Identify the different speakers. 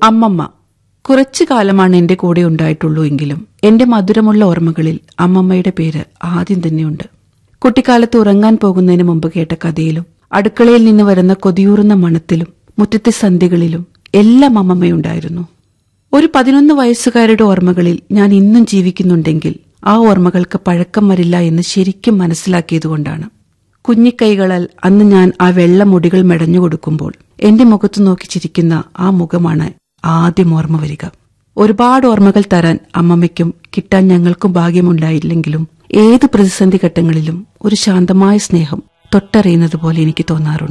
Speaker 1: അമ്മമ്മ കുറച്ചു കാലമാണ് എന്റെ കൂടെ ഉണ്ടായിട്ടുള്ളൂ എങ്കിലും എന്റെ മധുരമുള്ള ഓർമ്മകളിൽ അമ്മമ്മയുടെ പേര് ആദ്യം തന്നെയുണ്ട്. കുട്ടിക്കാലത്ത് ഉറങ്ങാൻ പോകുന്നതിന് മുമ്പ് കേട്ട കഥയിലും അടുക്കളയിൽ നിന്ന് വരുന്ന കൊതിയൂറുന്ന മണത്തിലും മുറ്റത്തെ സന്ധ്യകളിലും എല്ലാം അമ്മമ്മയുണ്ടായിരുന്നു. ഒരു 11 വയസ്സുകാരുടെ ഓർമ്മകളിൽ ഞാൻ ഇന്നും ജീവിക്കുന്നുണ്ടെങ്കിൽ ആ ഓർമ്മകൾക്ക് പഴക്കം വരില്ല എന്ന് ശരിക്കും മനസ്സിലാക്കിയതുകൊണ്ടാണ്. കുഞ്ഞിക്കൈകളാൽ അന്ന് ഞാൻ ആ വെള്ള മുടികൾ മെടഞ്ഞുകൊടുക്കുമ്പോൾ എന്റെ മുഖത്തു നോക്കി ചിരിക്കുന്ന ആ മുഖമാണ് ആദ്യം ഓർമ്മ വരിക. ഒരുപാട് ഓർമ്മകൾ തരാൻ അമ്മമ്മയ്ക്കും കിട്ടാൻ ഞങ്ങൾക്കും ഭാഗ്യമുണ്ടായില്ലെങ്കിലും ഏത് പ്രതിസന്ധി ഘട്ടങ്ങളിലും ഒരു ശാന്തമായ സ്നേഹം തൊട്ടറിയുന്നത് പോലെ എനിക്ക് തോന്നാറുണ്ട്.